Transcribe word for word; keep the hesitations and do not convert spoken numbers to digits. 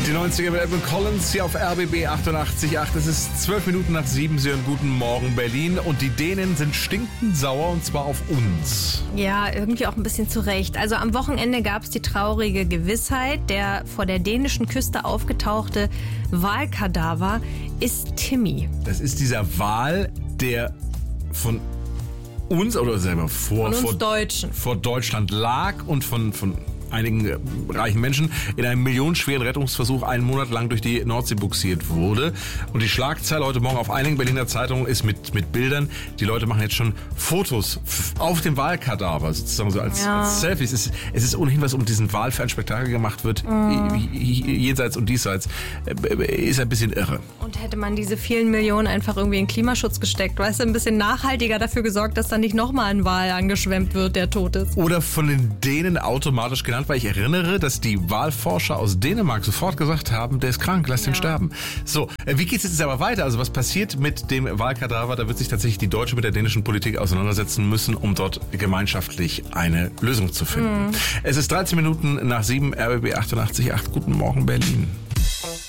Die neunziger mit Edmund Collins hier auf R B B achtundachtzig Komma acht. Es ist zwölf Minuten nach sieben. Sie hören Guten Morgen Berlin. Und die Dänen sind stinkend sauer, und zwar auf uns. Ja, irgendwie auch ein bisschen zu Recht. Also am Wochenende gab es die traurige Gewissheit, der vor der dänischen Küste aufgetauchte Walkadaver ist Timmy. Das ist dieser Wal, der von uns oder selber vor, Von uns vor, Deutschen. vor Deutschland lag und von, von einigen äh, reichen Menschen in einem millionenschweren Rettungsversuch einen Monat lang durch die Nordsee buxiert wurde. Und die Schlagzeile heute Morgen auf einigen Berliner Zeitungen ist mit, mit Bildern. Die Leute machen jetzt schon Fotos f- auf dem Walkadaver, sozusagen so als, Ja. als Selfies. Es ist, es ist ohnehin, was um diesen Wal für ein Spektakel gemacht wird, Mhm. jenseits und diesseits, äh, ist ein bisschen irre. Und hätte man diese vielen Millionen einfach irgendwie in Klimaschutz gesteckt, weißt du, ein bisschen nachhaltiger dafür gesorgt, dass dann nicht nochmal ein Wal angeschwemmt wird, der tot ist. Oder von den Dänen automatisch genannt, weil ich erinnere, dass die Walforscher aus Dänemark sofort gesagt haben, der ist krank, lass den Ja. sterben. So, äh, wie geht es jetzt aber weiter? Also was passiert mit dem Walkadaver? Da wird sich tatsächlich die deutsche mit der dänischen Politik auseinandersetzen müssen, um dort gemeinschaftlich eine Lösung zu finden. Mhm. Es ist dreizehn Minuten nach sieben, R B B achtundachtzig Komma acht. Guten Morgen Berlin.